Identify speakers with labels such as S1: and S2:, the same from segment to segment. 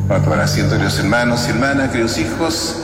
S1: Vamos a tomar asiento, queridos hermanos y hermanas, queridos hijos.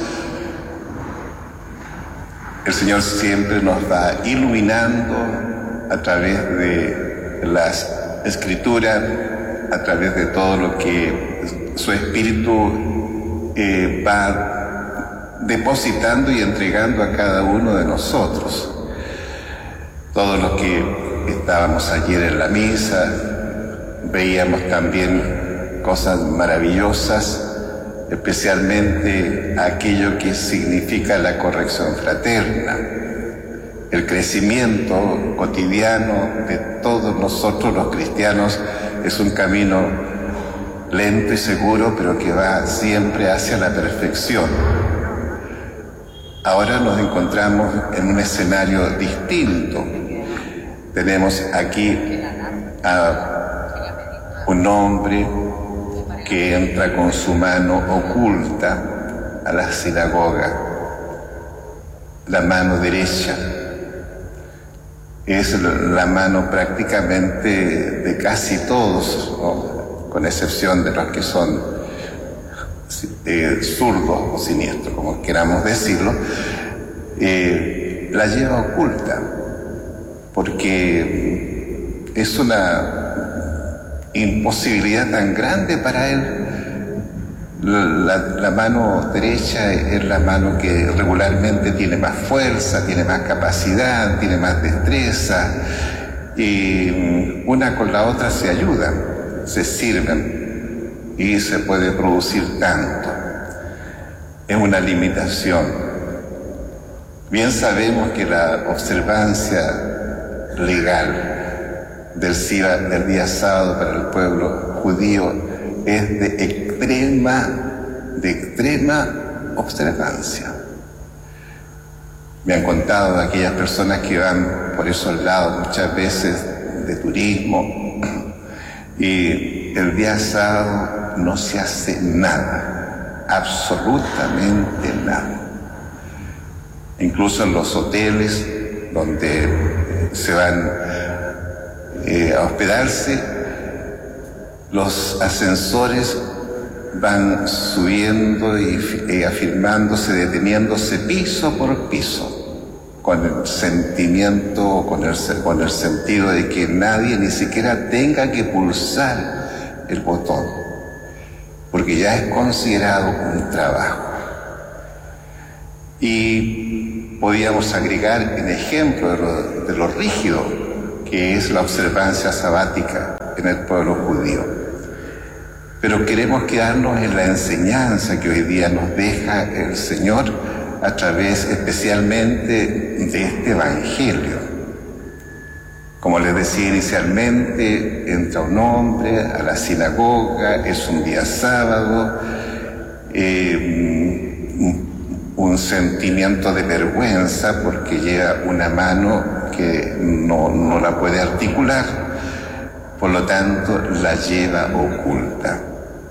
S1: El Señor siempre nos va iluminando a través de las Escrituras, a través de todo lo que su Espíritu va depositando y entregando a cada uno de nosotros. Todos los que estábamos ayer en la misa, veíamos también cosas maravillosas, especialmente aquello que significa la corrección fraterna, el crecimiento cotidiano de todos nosotros los cristianos. Es un camino lento y seguro, pero que va siempre hacia la perfección. Ahora nos encontramos en un escenario distinto. Tenemos aquí a un hombre que entra con su mano oculta a la sinagoga. La mano derecha es la mano prácticamente de casi todos, ¿no? Con excepción de los que son zurdos o siniestros, como queramos decirlo. La lleva oculta porque es una imposibilidad tan grande para él. La mano derecha es la mano que regularmente tiene más fuerza, tiene más capacidad, tiene más destreza, y una con la otra se ayudan, se sirven y se puede producir tanto. Es una limitación. Bien sabemos que la observancia legal del día sábado para el pueblo judío es de extrema observancia. Me han contado de aquellas personas que van por esos lados muchas veces de turismo, y el día sábado no se hace nada, absolutamente nada. Incluso en los hoteles donde se van a hospedarse, los ascensores van subiendo y afirmándose, deteniéndose piso por piso, con el sentimiento, con el sentido de que nadie ni siquiera tenga que pulsar el botón, porque ya es considerado un trabajo. Y podíamos agregar en ejemplo de lo rígido que es la observancia sabática en el pueblo judío. Pero queremos quedarnos en la enseñanza que hoy día nos deja el Señor a través especialmente de este Evangelio. Como les decía inicialmente, entra un hombre a la sinagoga, es un día sábado, un sentimiento de vergüenza porque lleva una mano que no la puede articular, por lo tanto la lleva oculta.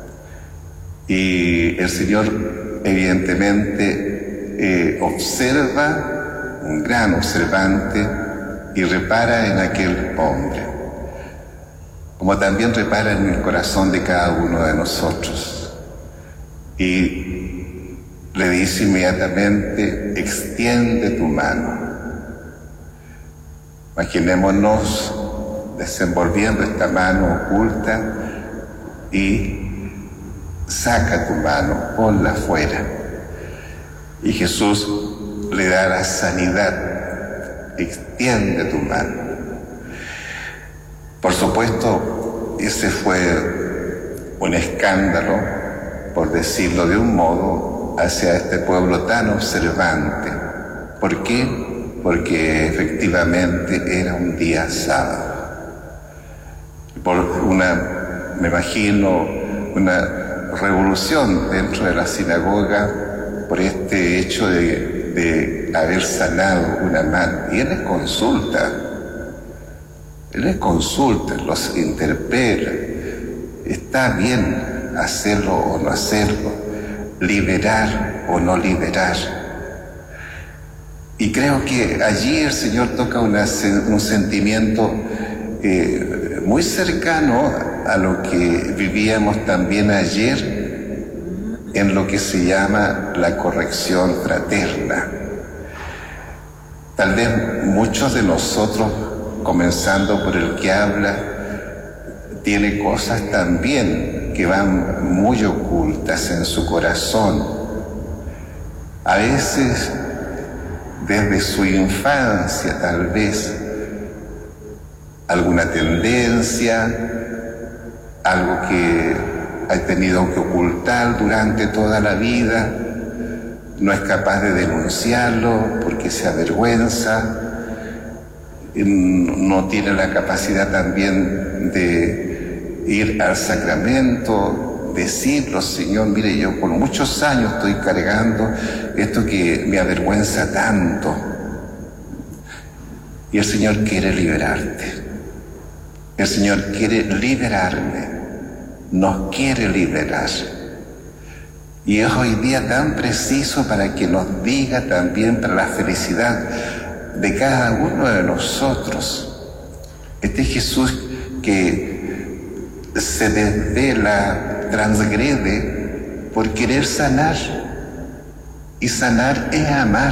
S1: Y el Señor evidentemente observa, un gran observante, y repara en aquel hombre, como también repara en el corazón de cada uno de nosotros, y le dice inmediatamente: extiende tu mano. Imaginémonos desenvolviendo esta mano oculta y saca tu mano, ponla fuera. Y Jesús le da la sanidad: extiende tu mano. Por supuesto, ese fue un escándalo, por decirlo de un modo, hacia este pueblo tan observante. ¿Por qué? Porque efectivamente era un día sábado. Me imagino una revolución dentro de la sinagoga por este hecho de haber sanado una mano. Y Él les consulta, los interpela. ¿Está bien hacerlo o no hacerlo? ¿Liberar o no liberar? Y creo que allí el Señor toca un sentimiento muy cercano a lo que vivíamos también ayer en lo que se llama la corrección fraterna. Tal vez muchos de nosotros, comenzando por el que habla, tiene cosas también que van muy ocultas en su corazón. A veces, desde su infancia, tal vez, alguna tendencia, algo que ha tenido que ocultar durante toda la vida, no es capaz de denunciarlo porque se avergüenza, no tiene la capacidad también de ir al sacramento, decirlo: Señor, mire, yo por muchos años estoy cargando esto que me avergüenza tanto. Y el Señor quiere liberarte. El Señor quiere liberarme, nos quiere liberar. Y es hoy día tan preciso para que nos diga también, para la felicidad de cada uno de nosotros, este Jesús que se desvela, transgrede por querer sanar. Y sanar es amar.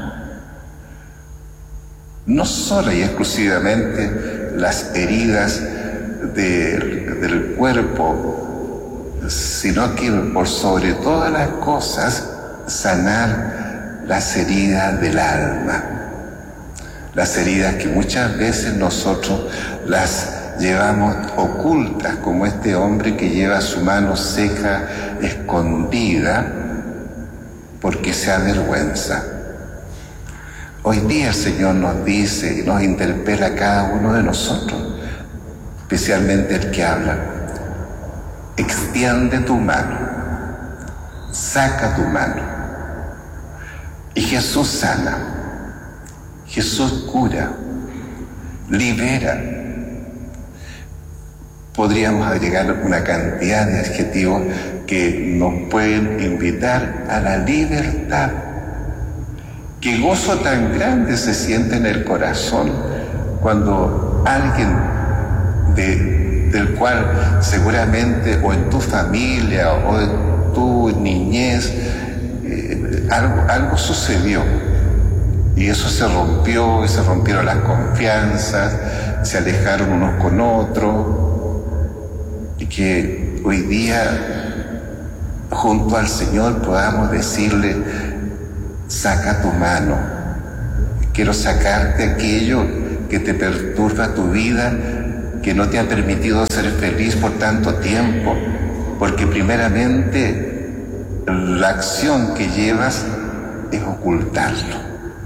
S1: No solo y exclusivamente las heridas del cuerpo, sino que por sobre todas las cosas sanar las heridas del alma, las heridas que muchas veces nosotros las llevamos ocultas, como este hombre que lleva su mano seca escondida porque se avergüenza. Hoy día el Señor nos dice y nos interpela a cada uno de nosotros, especialmente el que habla: extiende tu mano, saca tu mano. Y Jesús sana, Jesús cura, libera. Podríamos agregar una cantidad de adjetivos que nos pueden invitar a la libertad. Qué gozo tan grande se siente en el corazón cuando alguien del cual seguramente o en tu familia o en tu niñez algo sucedió y eso se rompió, y se rompieron las confianzas, se alejaron unos con otros, y que hoy día junto al Señor podamos decirle: saca tu mano, quiero sacarte aquello que te perturba tu vida, que no te ha permitido ser feliz por tanto tiempo, porque primeramente la acción que llevas es ocultarlo.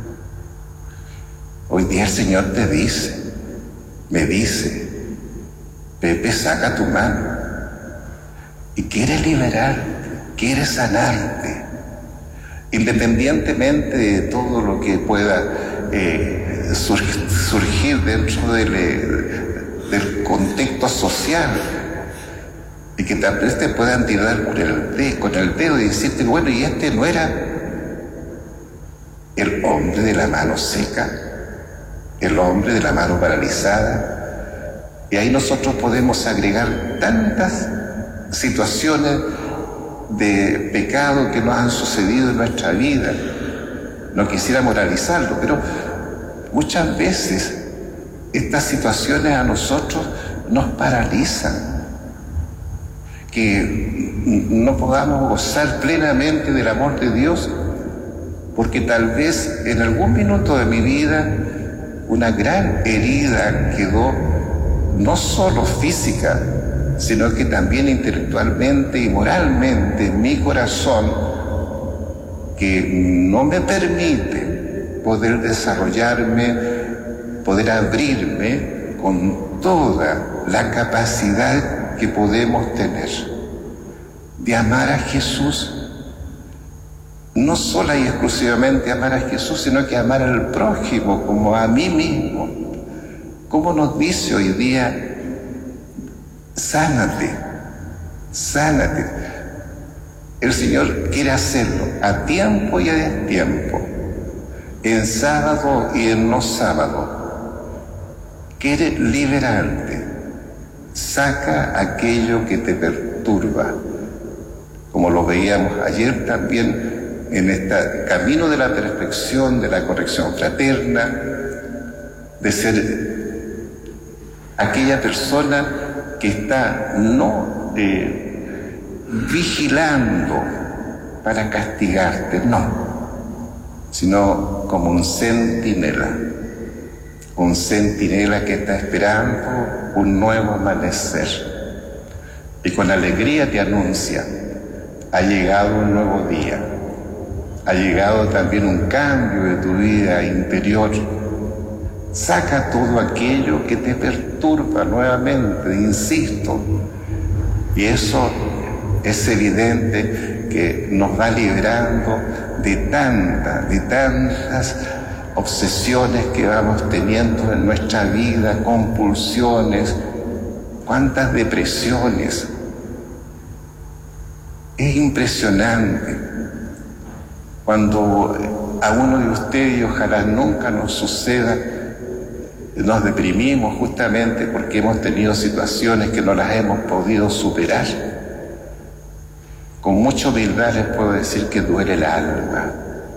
S1: Hoy día el Señor te dice, me dice: Pepe, saca tu mano, y quiere liberarte, quiere sanarte. Independientemente de todo lo que pueda surgir dentro del contexto social, y que tal vez te puedan tirar con el dedo y decirte: bueno, y este no era el hombre de la mano seca, el hombre de la mano paralizada. Y ahí nosotros podemos agregar tantas situaciones de pecado que nos han sucedido en nuestra vida. No quisiera moralizarlo, pero muchas veces estas situaciones a nosotros nos paralizan, que no podamos gozar plenamente del amor de Dios, porque tal vez en algún minuto de mi vida una gran herida quedó, no solo física, sino que también intelectualmente y moralmente en mi corazón, que no me permite poder desarrollarme, poder abrirme con toda la capacidad que podemos tener de amar a Jesús. No solo y exclusivamente amar a Jesús, sino que amar al prójimo como a mí mismo. Como nos dice hoy día: sánate, sánate. El Señor quiere hacerlo a tiempo y a destiempo, en sábado y en no sábado. Quiere liberarte. Saca aquello que te perturba. como lo veíamos ayer también en este camino de la perfección, de la corrección fraterna, de ser aquella persona que está no vigilando para castigarte, no, sino como un centinela que está esperando un nuevo amanecer y con alegría te anuncia: ha llegado un nuevo día, ha llegado también un cambio de tu vida interior. Saca todo aquello que te perturba nuevamente, insisto, y eso es evidente que nos va liberando de tantas obsesiones que vamos teniendo en nuestra vida, compulsiones, cuántas depresiones. Es impresionante cuando a uno de ustedes, y ojalá nunca nos suceda, nos deprimimos justamente porque hemos tenido situaciones que no las hemos podido superar. Con mucha humildad les puedo decir que duele el alma,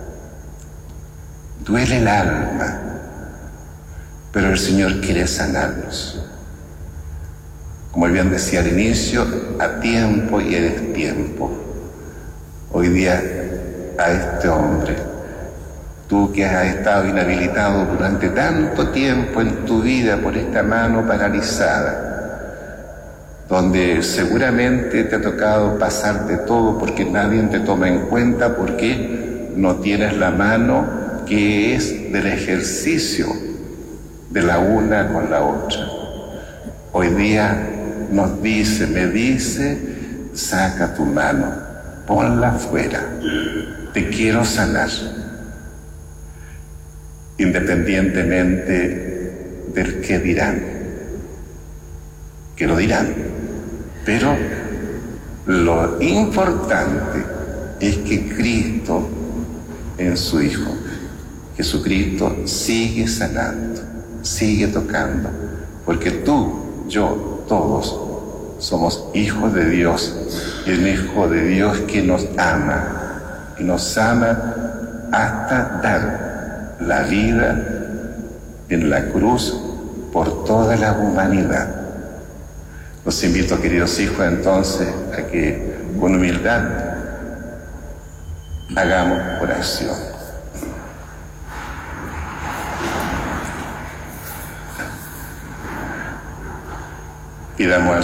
S1: pero el Señor quiere sanarnos. Como bien decía al inicio, a tiempo y a destiempo. Hoy día a este hombre, tú que has estado inhabilitado durante tanto tiempo en tu vida por esta mano paralizada, donde seguramente te ha tocado pasar de todo porque nadie te toma en cuenta, porque no tienes la mano que es del ejercicio de la una con la otra. Hoy día me dice, saca tu mano, ponla fuera, te quiero sanar. Independientemente del que dirán, que lo dirán, pero lo importante es que Cristo en su Hijo Jesucristo sigue sanando, sigue tocando, porque tú, yo, todos somos hijos de Dios, y el Hijo de Dios que nos ama, y nos ama hasta dar la vida en la cruz por toda la humanidad. Los invito, queridos hijos, entonces, a que con humildad hagamos oración. Pidamos al